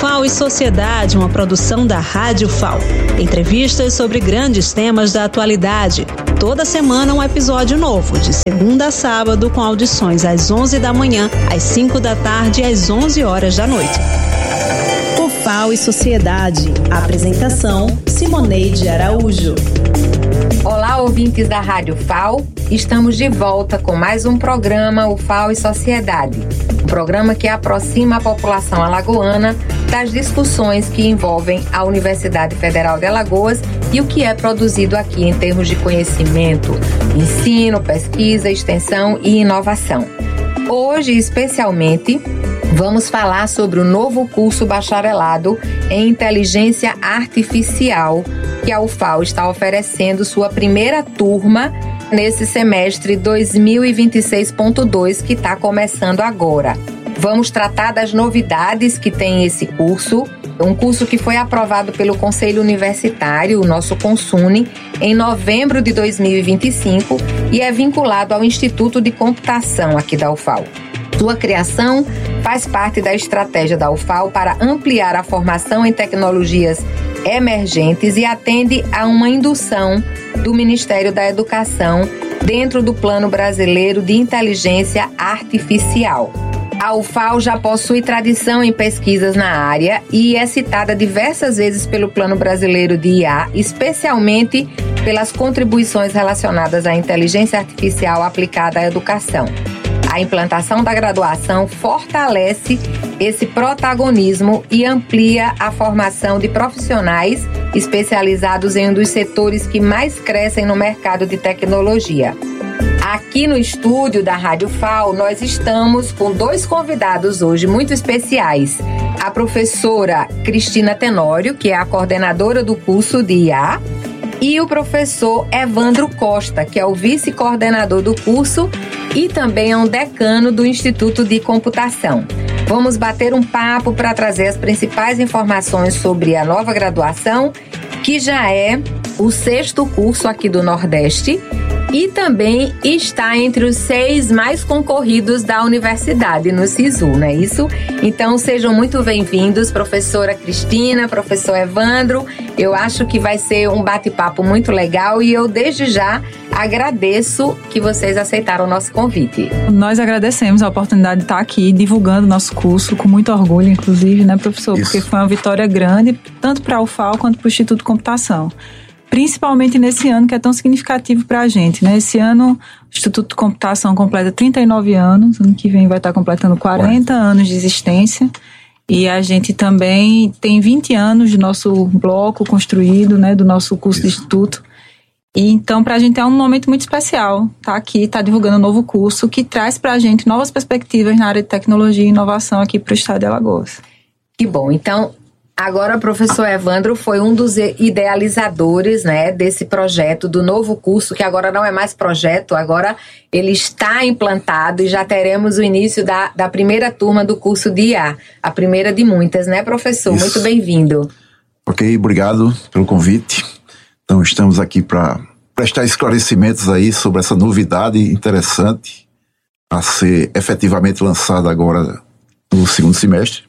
FAO e Sociedade, uma produção da Rádio FAO. Entrevistas sobre grandes temas da atualidade. Toda semana um episódio novo, de segunda a sábado, com audições às 11 da manhã, às 5 da tarde e às 11 horas da noite. O FAO e Sociedade. Apresentação: Simoneide Araújo. Olá, ouvintes da Rádio FAO. Estamos de volta com mais um programa, o FAO e Sociedade. Um programa que aproxima a população alagoana das discussões que envolvem a Universidade Federal de Alagoas e o que é produzido aqui em termos de conhecimento, ensino, pesquisa, extensão e inovação. Hoje, especialmente, vamos falar sobre o novo curso bacharelado em Inteligência Artificial que a UFAL está oferecendo sua primeira turma nesse semestre 2026.2 que está começando agora. Vamos tratar das novidades que tem esse curso, um curso que foi aprovado pelo Conselho Universitário, o nosso CONSUNE, em novembro de 2025 e é vinculado ao Instituto de Computação aqui da UFAL. Sua criação faz parte da estratégia da UFAL para ampliar a formação em tecnologias emergentes e atende a uma indução do Ministério da Educação dentro do Plano Brasileiro de Inteligência Artificial. A UFAL já possui tradição em pesquisas na área e é citada diversas vezes pelo Plano Brasileiro de IA, especialmente pelas contribuições relacionadas à inteligência artificial aplicada à educação. A implantação da graduação fortalece esse protagonismo e amplia a formação de profissionais especializados em um dos setores que mais crescem no mercado de tecnologia. Aqui no estúdio da Rádio FAO, nós estamos com dois convidados hoje muito especiais. A professora Cristina Tenório, que é a coordenadora do curso de IA, e o professor Evandro Costa, que é o vice-coordenador do curso e também é um decano do Instituto de Computação. Vamos bater um papo para trazer as principais informações sobre a nova graduação, que já é o 6º curso aqui do Nordeste e também está entre os 6 mais concorridos da universidade no SISU, não é isso? Então sejam muito bem-vindos, professora Cristina, professor Evandro. Eu acho que vai ser um bate-papo muito legal e eu desde já agradeço que vocês aceitaram o nosso convite. Nós agradecemos a oportunidade de estar aqui divulgando nosso curso com muito orgulho, inclusive, né, professor? Isso. Porque foi uma vitória grande, tanto para a UFAL quanto para o Instituto de Computação. Principalmente nesse ano que é tão significativo para a gente, né? Esse ano o Instituto de Computação completa 39 anos, ano que vem vai estar completando 40 anos de existência. E a gente também tem 20 anos de nosso bloco construído, né, do nosso curso de instituto. E então, para a gente é um momento muito especial estar aqui, estar divulgando um novo curso que traz para a gente novas perspectivas na área de tecnologia e inovação aqui para o estado de Alagoas. Que bom. Então, agora o professor Evandro foi um dos idealizadores, né, desse projeto, do novo curso, que agora não é mais projeto, agora ele está implantado e já teremos o início da primeira turma do curso de IA, a primeira de muitas, né, professor? Isso. Muito bem-vindo. Ok, obrigado pelo convite. Então, estamos aqui para prestar esclarecimentos aí sobre essa novidade interessante a ser efetivamente lançada agora no 2º semestre.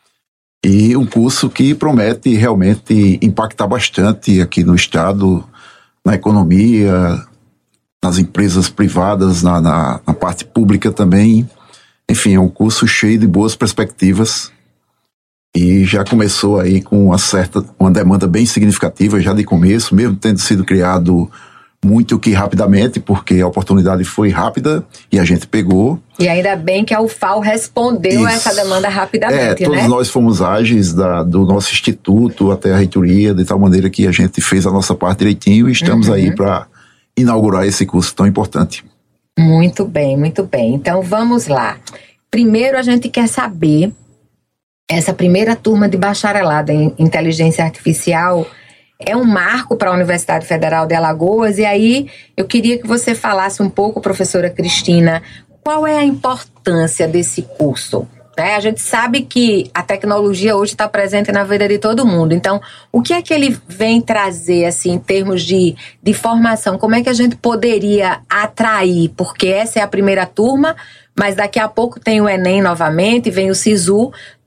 E um curso que promete realmente impactar bastante aqui no estado, na economia, nas empresas privadas, na parte pública também. Enfim, é um curso cheio de boas perspectivas e já começou aí com uma demanda bem significativa já de começo, mesmo tendo sido criado muito que rapidamente, porque a oportunidade foi rápida e a gente pegou. E ainda bem que a UFAL respondeu a essa demanda rapidamente, todos nós fomos ágeis do nosso instituto até a reitoria, de tal maneira que a gente fez a nossa parte direitinho e estamos aí para inaugurar esse curso tão importante. Muito bem, muito bem. Então vamos lá. Primeiro a gente quer saber, essa primeira turma de bacharelado em inteligência artificial é um marco para a Universidade Federal de Alagoas, e aí eu queria que você falasse um pouco, professora Cristina, qual é a importância desse curso? A gente sabe que a tecnologia hoje está presente na vida de todo mundo, então o que é que ele vem trazer assim, em termos de formação? Como é que a gente poderia atrair? Porque essa é a primeira turma, mas daqui a pouco tem o Enem novamente, vem o SISU,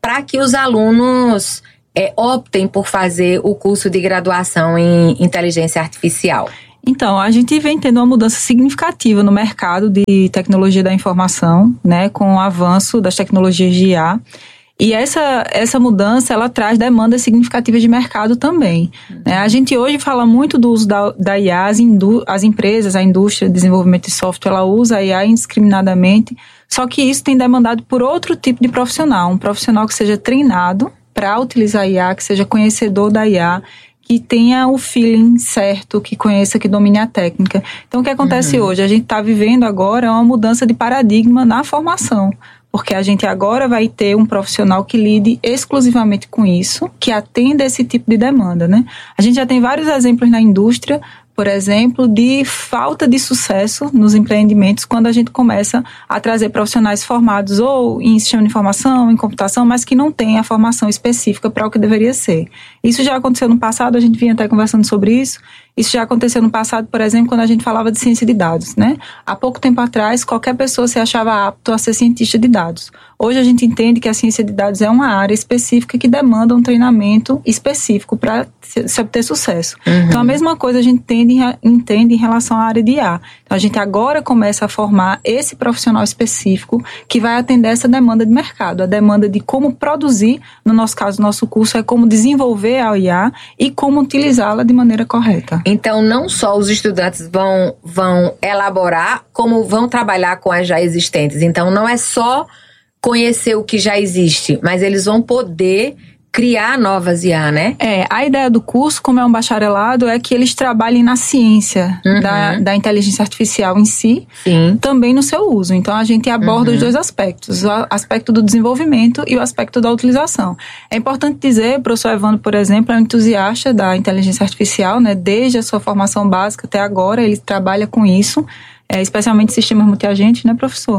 para que os alunos optem por fazer o curso de graduação em inteligência artificial? Então, a gente vem tendo uma mudança significativa no mercado de tecnologia da informação, né, com o avanço das tecnologias de IA. E essa mudança, ela traz demandas significativas de mercado também. Né? A gente hoje fala muito do uso da IA, as empresas, a indústria de desenvolvimento de software, ela usa a IA indiscriminadamente, só que isso tem demandado por outro tipo de profissional, um profissional que seja treinado para utilizar a IA, que seja conhecedor da IA, que tenha o feeling certo, que conheça, que domine a técnica. Então, o que acontece hoje? A gente está vivendo agora uma mudança de paradigma na formação, porque a gente agora vai ter um profissional que lide exclusivamente com isso, que atenda esse tipo de demanda, né? A gente já tem vários exemplos na indústria, por exemplo, de falta de sucesso nos empreendimentos quando a gente começa a trazer profissionais formados ou em sistema de informação, em computação, mas que não têm a formação específica para o que deveria ser. Isso já aconteceu no passado, a gente vinha até conversando sobre isso. Isso já aconteceu no passado, por exemplo, quando a gente falava de ciência de dados, né? Há pouco tempo atrás, qualquer pessoa se achava apto a ser cientista de dados. Hoje a gente entende que a ciência de dados é uma área específica que demanda um treinamento específico para se obter sucesso. Então, a mesma coisa a gente entende em relação à área de IA. Então, a gente agora começa a formar esse profissional específico que vai atender essa demanda de mercado, a demanda de como produzir, no nosso caso, nosso curso é como desenvolver a IA e como utilizá-la de maneira correta. Então, não só os estudantes vão elaborar, como vão trabalhar com as já existentes. Então, não é só conhecer o que já existe, mas eles vão poder criar novas IA, né? A ideia do curso, como é um bacharelado, é que eles trabalhem na ciência da inteligência artificial em si, também no seu uso. Então, a gente aborda os dois aspectos, o aspecto do desenvolvimento e o aspecto da utilização. É importante dizer, o professor Evandro, por exemplo, é um entusiasta da inteligência artificial, né? Desde a sua formação básica até agora, ele trabalha com isso, especialmente sistemas multiagentes, né, professor?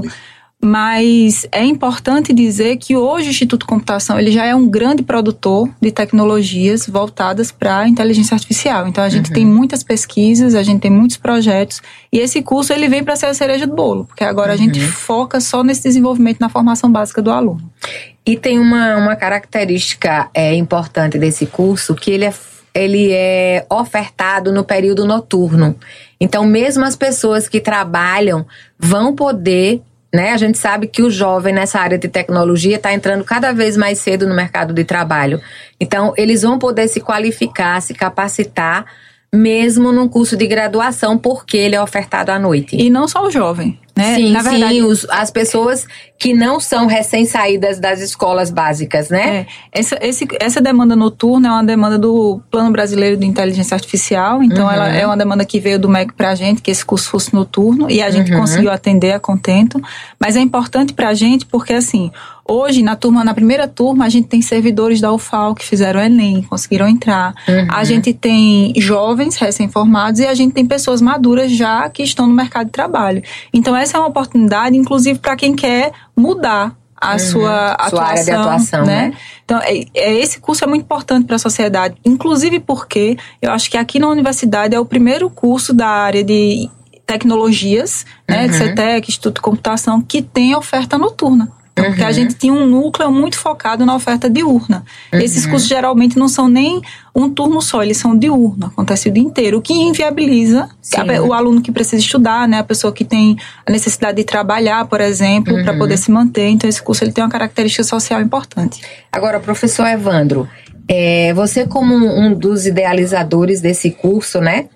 Mas é importante dizer que hoje o Instituto Computação ele já é um grande produtor de tecnologias voltadas para a inteligência artificial. Então, a gente tem muitas pesquisas, a gente tem muitos projetos, e esse curso ele vem para ser a cereja do bolo, porque agora a gente foca só nesse desenvolvimento na formação básica do aluno. E tem uma característica importante desse curso, que ele é ofertado no período noturno. Então, mesmo as pessoas que trabalham vão poder... Né? A gente sabe que o jovem nessa área de tecnologia está entrando cada vez mais cedo no mercado de trabalho. Então, eles vão poder se qualificar, se capacitar, mesmo num curso de graduação, porque ele é ofertado à noite. E não só o jovem, né? Sim, na verdade, as pessoas que não são recém-saídas das escolas básicas, né? Essa demanda noturna é uma demanda do Plano Brasileiro de Inteligência Artificial, então ela é uma demanda que veio do MEC pra gente, que esse curso fosse noturno, e a gente conseguiu atender a contento, mas é importante pra gente porque, assim, hoje, na primeira turma, a gente tem servidores da UFAL que fizeram o Enem, conseguiram entrar. A gente tem jovens recém-formados e a gente tem pessoas maduras já que estão no mercado de trabalho. Então, essa é uma oportunidade, inclusive, para quem quer mudar a sua atuação, área de atuação, né? Então, esse curso é muito importante para a sociedade, inclusive porque eu acho que aqui na universidade é o primeiro curso da área de tecnologias, né, de CETEC, Instituto de Computação, que tem oferta noturna. Porque a gente tinha um núcleo muito focado na oferta diurna. Esses cursos geralmente não são nem um turno só, eles são diurno, acontece o dia inteiro, o que inviabiliza o aluno que precisa estudar, né, a pessoa que tem a necessidade de trabalhar, por exemplo, para poder se manter. Então, esse curso ele tem uma característica social importante. Agora, professor Evandro, você como um dos idealizadores desse curso, né,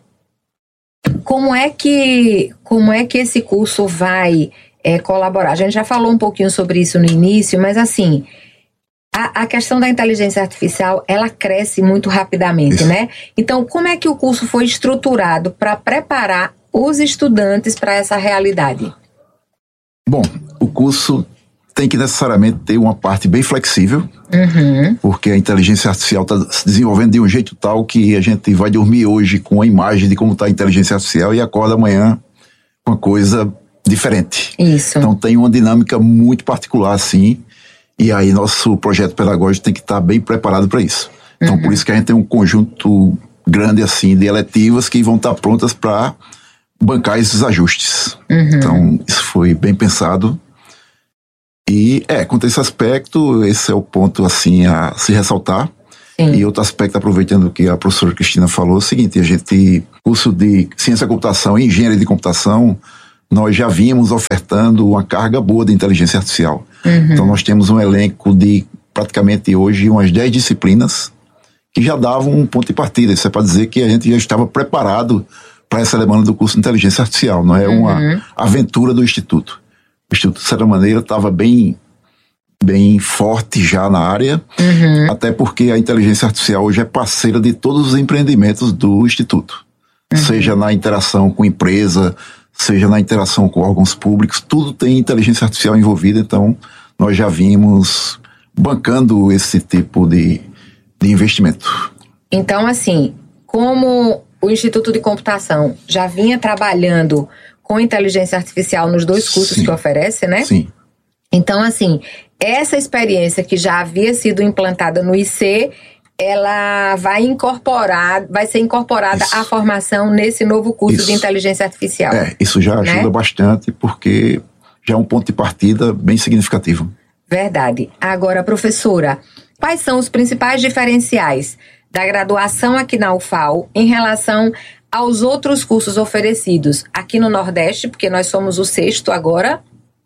como é que esse curso vai... colaborar. A gente já falou um pouquinho sobre isso no início, mas assim, a questão da inteligência artificial, ela cresce muito rapidamente, né? Então, como é que o curso foi estruturado para preparar os estudantes para essa realidade? Bom, o curso tem que necessariamente ter uma parte bem flexível, porque a inteligência artificial está se desenvolvendo de um jeito tal que a gente vai dormir hoje com a imagem de como está a inteligência artificial e acorda amanhã com uma coisa diferente. Isso. Então tem uma dinâmica muito particular, assim, e aí nosso projeto pedagógico tem que estar bem preparado para isso. Então por isso que a gente tem um conjunto grande, assim, de eletivas que vão estar prontas para bancar esses ajustes. Então isso foi bem pensado E, quanto a esse aspecto, esse é o ponto, assim, a se ressaltar. Sim. E outro aspecto, aproveitando o que a professora Cristina falou, é o seguinte: a gente, curso de ciência da computação e engenharia de computação, nós já vínhamos ofertando uma carga boa de inteligência artificial. Então, nós temos um elenco de, praticamente hoje, umas 10 disciplinas que já davam um ponto de partida. Isso é para dizer que a gente já estava preparado para essa demanda do curso de inteligência artificial. Não é uma aventura do Instituto. O Instituto, de certa maneira, estava bem forte já na área, até porque a inteligência artificial hoje é parceira de todos os empreendimentos do Instituto. Seja na interação com empresa, seja na interação com órgãos públicos, tudo tem inteligência artificial envolvida. Então, nós já vimos bancando esse tipo de investimento. Então, assim, como o Instituto de Computação já vinha trabalhando com inteligência artificial nos 2 cursos que oferece, né? Sim. Então, assim, essa experiência que já havia sido implantada no IC, ela vai ser incorporada à formação nesse novo curso de inteligência artificial. Isso já ajuda bastante, porque já é um ponto de partida bem significativo. Verdade. Agora, professora, quais são os principais diferenciais da graduação aqui na UFAL em relação aos outros cursos oferecidos aqui no Nordeste, porque nós somos o 6º agora,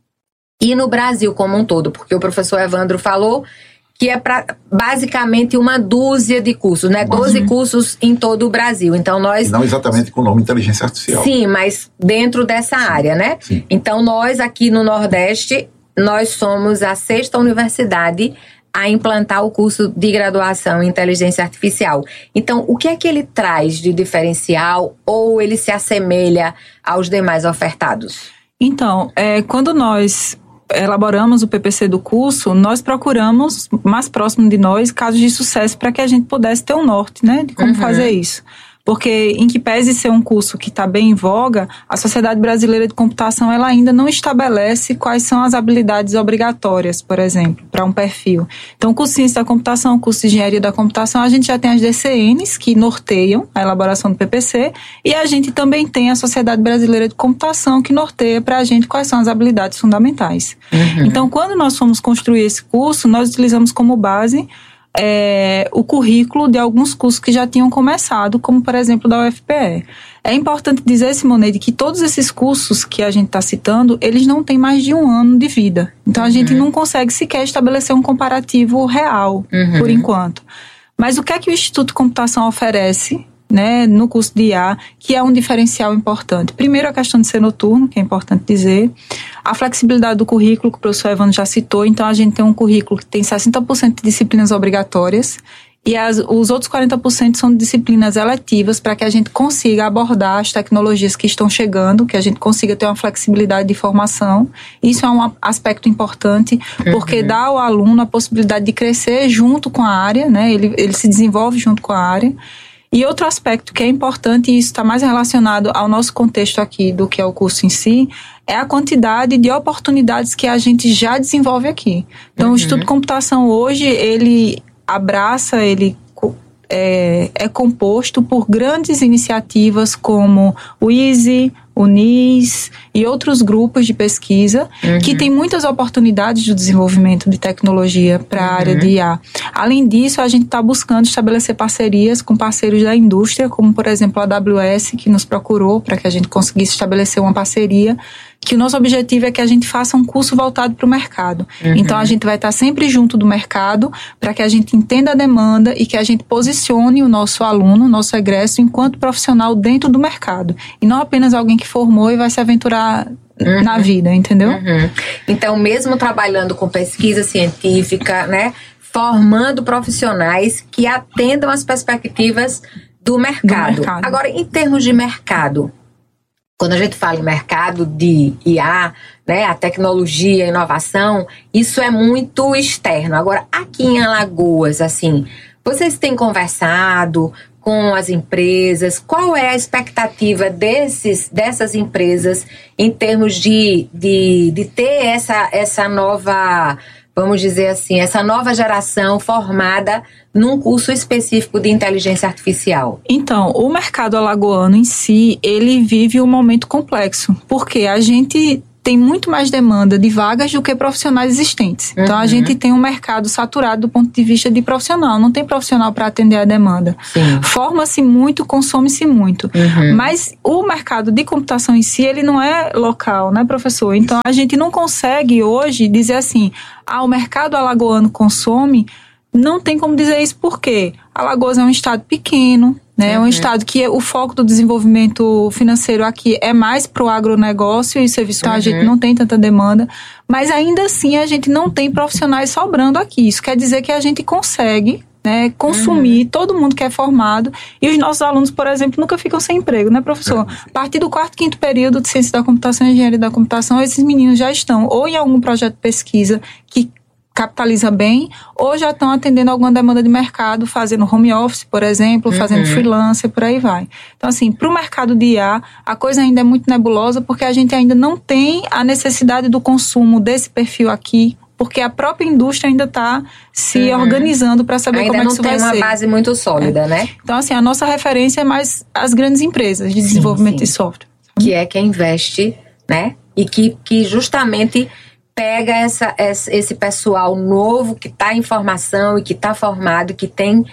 e no Brasil como um todo? Porque o professor Evandro falou que é basicamente uma dúzia de cursos, né? 12 cursos em todo o Brasil. Então nós... Não exatamente com o nome inteligência artificial. Sim, mas dentro dessa área, né? Sim. Então nós aqui no Nordeste, nós somos a 6ª universidade a implantar o curso de graduação em inteligência artificial. Então, o que é que ele traz de diferencial, ou ele se assemelha aos demais ofertados? Então, quando nós elaboramos o PPC do curso, nós procuramos, mais próximo de nós, casos de sucesso para que a gente pudesse ter um norte, né, de como fazer isso. Porque, em que pese ser um curso que está bem em voga, a Sociedade Brasileira de Computação ela ainda não estabelece quais são as habilidades obrigatórias, por exemplo, para um perfil. Então, o curso de Ciência da Computação, o curso de Engenharia da Computação, a gente já tem as DCNs que norteiam a elaboração do PPC, e a gente também tem a Sociedade Brasileira de Computação que norteia para a gente quais são as habilidades fundamentais. Então, quando nós fomos construir esse curso, nós utilizamos como base o currículo de alguns cursos que já tinham começado, como, por exemplo, da UFPE. É importante dizer, Simoneide, que todos esses cursos que a gente está citando, eles não têm mais de 1 ano de vida. Então, a gente não consegue sequer estabelecer um comparativo real, por enquanto. Mas o que é que o Instituto de Computação oferece, né, no curso de IA, que é um diferencial importante? Primeiro, a questão de ser noturno, que é importante dizer. A flexibilidade do currículo, que o professor Evandro já citou. Então, a gente tem um currículo que tem 60% de disciplinas obrigatórias e os outros 40% são disciplinas eletivas, para que a gente consiga abordar as tecnologias que estão chegando, que a gente consiga ter uma flexibilidade de formação. Isso é um aspecto importante, porque dá ao aluno a possibilidade de crescer junto com a área, né? Ele se desenvolve junto com a área. E outro aspecto que é importante, e isso está mais relacionado ao nosso contexto aqui do que ao curso em si, é a quantidade de oportunidades que a gente já desenvolve aqui. Então, o Instituto de Computação hoje, ele abraça, ele é composto por grandes iniciativas como o ISE, o NIS e outros grupos de pesquisa que têm muitas oportunidades de desenvolvimento de tecnologia para a área de IA. Além disso, a gente está buscando estabelecer parcerias com parceiros da indústria, como, por exemplo, a AWS, que nos procurou para que a gente conseguisse estabelecer uma parceria, que o nosso objetivo é que a gente faça um curso voltado para o mercado. Então, a gente vai estar sempre junto do mercado para que a gente entenda a demanda e que a gente posicione o nosso aluno, o nosso egresso, enquanto profissional dentro do mercado. E não apenas alguém que formou e vai se aventurar na vida, entendeu? Então, mesmo trabalhando com pesquisa científica, né, formando profissionais que atendam às perspectivas do mercado. Agora, em termos de mercado, quando a gente fala em mercado de IA, né, a tecnologia, a inovação, isso é muito externo. Agora, aqui em Alagoas, assim, vocês têm conversado com as empresas? Qual é a expectativa dessas empresas em termos de ter essa nova, vamos dizer assim, essa nova geração formada num curso específico de inteligência artificial? Então, o mercado alagoano em si, ele vive um momento complexo, porque a gente tem muito mais demanda de vagas do que profissionais existentes. Então, a gente tem um mercado saturado do ponto de vista de profissional. Não tem profissional para atender a demanda. Forma-se muito, consome-se muito. Mas o mercado de computação em si, ele não é local, né, professor? Então, a gente não consegue hoje dizer assim, o mercado alagoano consome. Não tem como dizer isso porque Alagoas é um estado pequeno, né? É um estado que o foco do desenvolvimento financeiro aqui é mais para o agronegócio e serviço. Então, a gente não tem tanta demanda, mas ainda assim a gente não tem profissionais sobrando aqui. Isso quer dizer que a gente consegue, né, consumir todo mundo que é formado, e os nossos alunos, por exemplo, nunca ficam sem emprego, né, professor? A partir do 4º, 5º período de Ciência da Computação e Engenharia da Computação, esses meninos já estão ou em algum projeto de pesquisa que capitaliza bem, ou já estão atendendo alguma demanda de mercado, fazendo home office, por exemplo, fazendo freelancer, por aí vai. Então, assim, para o mercado de IA, a coisa ainda é muito nebulosa, porque a gente ainda não tem a necessidade do consumo desse perfil aqui, porque a própria indústria ainda está se organizando para saber como é que isso vai ser. Ainda não tem uma base muito sólida, né? Então, assim, a nossa referência é mais as grandes empresas de desenvolvimento de software. Que é quem investe, né? E que justamente pega esse pessoal novo que está em formação e que está formado, que tem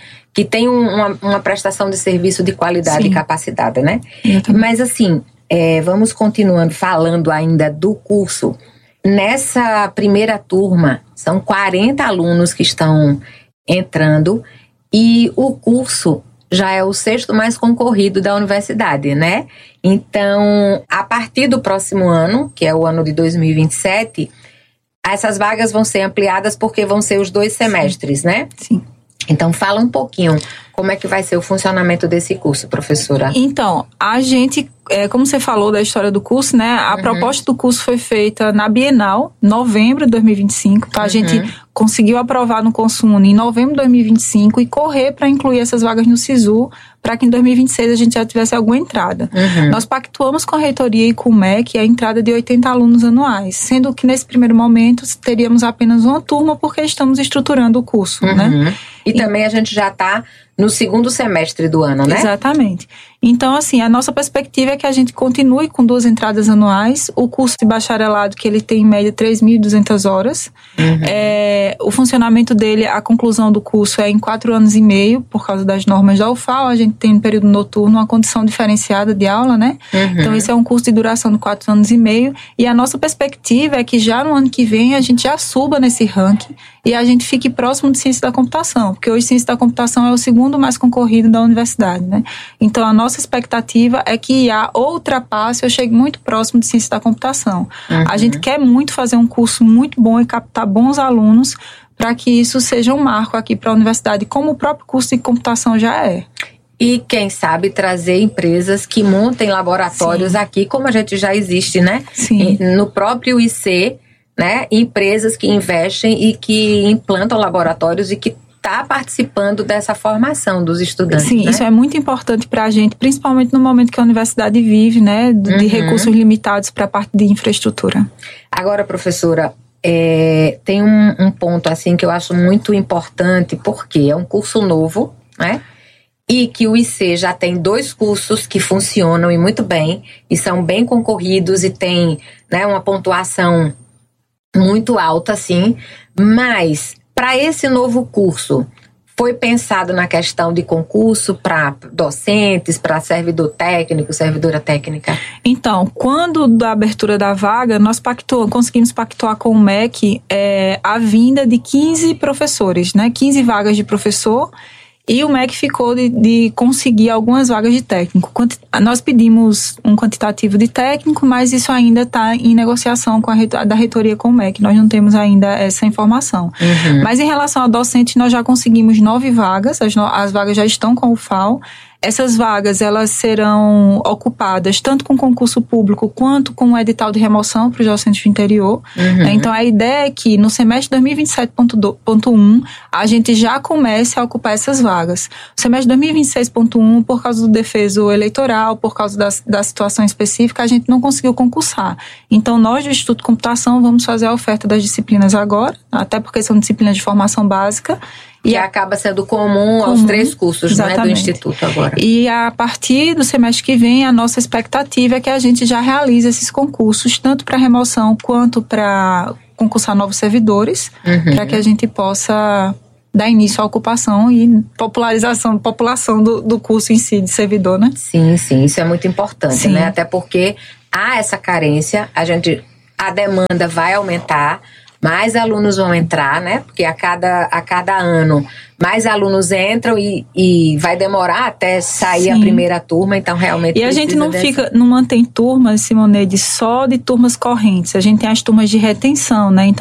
uma prestação de serviço de qualidade e capacitada, né? Mas assim, vamos continuando falando ainda do curso. Nessa primeira turma, são 40 alunos que estão entrando e o curso já é o 6º mais concorrido da universidade, né? Então, a partir do próximo ano, que é o ano de 2027, essas vagas vão ser ampliadas porque vão ser os 2 semestres, né? Sim. Então, fala um pouquinho como é que vai ser o funcionamento desse curso, professora. Então, a gente, como você falou da história do curso, né? A proposta do curso foi feita na Bienal, novembro de 2025. Então, a gente conseguiu aprovar no Consune em novembro de 2025 e correr para incluir essas vagas no SISU, para que em 2026 a gente já tivesse alguma entrada. Nós pactuamos com a reitoria e com o MEC a entrada de 80 alunos anuais, sendo que nesse primeiro momento teríamos apenas uma turma porque estamos estruturando o curso, né? E também a gente já está no 2º semestre do ano, né? Exatamente. Então, assim, a nossa perspectiva é que a gente continue com 2 entradas anuais. O curso de bacharelado, que ele tem em média 3.200 horas. O funcionamento dele, a conclusão do curso é em 4 anos e meio, por causa das normas da UFAL. A gente tem no período noturno uma condição diferenciada de aula, né? Então, esse é um curso de duração de 4 anos e meio. E a nossa perspectiva é que já no ano que vem a gente já suba nesse ranking e a gente fique próximo de Ciência da Computação, porque hoje Ciência da Computação é o 2º mais concorrido da universidade, né? Então, a nossa expectativa é que IA ultrapasse ou chegue muito próximo de Ciência da Computação. A gente quer muito fazer um curso muito bom e captar bons alunos para que isso seja um marco aqui para a universidade, como o próprio curso de computação já é. E, quem sabe, trazer empresas que montem laboratórios aqui, como a gente já existe, né? No próprio IC, né? Empresas que investem e que implantam laboratórios e que está participando dessa formação dos estudantes. Sim, né? Isso é muito importante para a gente, principalmente no momento que a universidade vive, né, de recursos limitados para a parte de infraestrutura. Agora, professora, tem um ponto assim que eu acho muito importante, porque é um curso novo, né? E que o IC já tem 2 cursos que funcionam e muito bem, e são bem concorridos e tem, né, uma pontuação muito alta, assim, mas para esse novo curso, foi pensado na questão de concurso para docentes, para servidor técnico, servidora técnica? Então, quando da abertura da vaga, nós conseguimos pactuar com o MEC a vinda de 15 professores, né? 15 vagas de professor. E o MEC ficou de conseguir algumas vagas de técnico. Nós pedimos um quantitativo de técnico, mas isso ainda está em negociação com da reitoria com o MEC. Nós não temos ainda essa informação. Mas em relação a docente, nós já conseguimos 9 vagas. As vagas já estão com o FAO. Essas vagas, elas serão ocupadas tanto com concurso público quanto com o edital de remoção para os docentes do interior. Então, a ideia é que no semestre 2027.1, a gente já comece a ocupar essas vagas. O semestre 2026.1, por causa do defeso eleitoral, por causa da situação específica, a gente não conseguiu concursar. Então, nós do Instituto de Computação vamos fazer a oferta das disciplinas agora, até porque são disciplinas de formação básica. Que acaba sendo comum aos 3 cursos, né, do Instituto agora. E a partir do semestre que vem, a nossa expectativa é que a gente já realize esses concursos, tanto para remoção quanto para concursar novos servidores, para que a gente possa dar início à ocupação e população do curso em si, de servidor, né? Sim, isso é muito importante, né? Até porque há essa carência, a demanda vai aumentar, mais alunos vão entrar, né? Porque a cada ano mais alunos entram e vai demorar até sair a primeira turma, então realmente E a gente não mantém turmas, Simoneide, só de turmas correntes, a gente tem as turmas de retenção, né? Então